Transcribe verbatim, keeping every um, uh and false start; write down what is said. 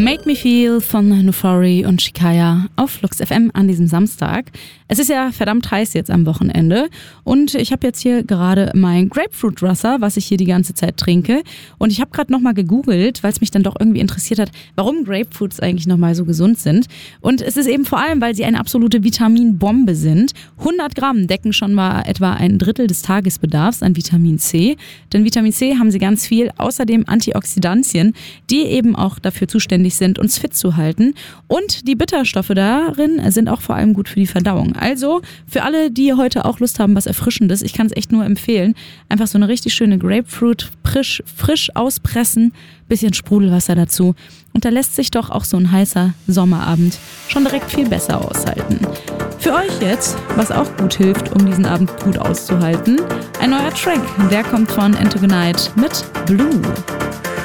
Made Me Feel von Nufari und Shikaya auf Flux F M an diesem Samstag. Es ist ja verdammt heiß jetzt am Wochenende und ich habe jetzt hier gerade mein Grapefruit-Wasser, was ich hier die ganze Zeit trinke. Und ich habe gerade nochmal gegoogelt, weil es mich dann doch irgendwie interessiert hat, warum Grapefruits eigentlich nochmal so gesund sind. Und es ist eben vor allem, weil sie eine absolute Vitaminbombe sind. hundert Gramm decken schon mal etwa ein Drittel des Tagesbedarfs an Vitamin C. Denn Vitamin C haben sie ganz viel, außerdem Antioxidantien, die eben auch dafür zuständig sind, uns fit zu halten. Und die Bitterstoffe darin sind auch vor allem gut für die Verdauung. Also für alle, die heute auch Lust haben, was Erfrischendes, ich kann es echt nur empfehlen, einfach so eine richtig schöne Grapefruit frisch, frisch auspressen, bisschen Sprudelwasser dazu. Und da lässt sich doch auch so ein heißer Sommerabend schon direkt viel besser aushalten. Für euch jetzt, was auch gut hilft, um diesen Abend gut auszuhalten, ein neuer Track. Der kommt von Into the Night mit Blue.